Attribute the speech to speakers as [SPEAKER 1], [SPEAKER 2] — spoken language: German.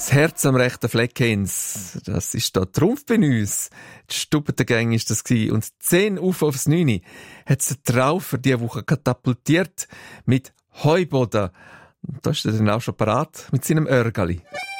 [SPEAKER 1] Das Herz am rechten Fleck haben's. Das ist da Trumpf bei uns. Die Stubbentengang ist das gsi. Und 10 aufs 9 hat's den Traufer diese Woche katapultiert mit Heuboden. Und da ist er dann auch schon parat mit seinem Örgali.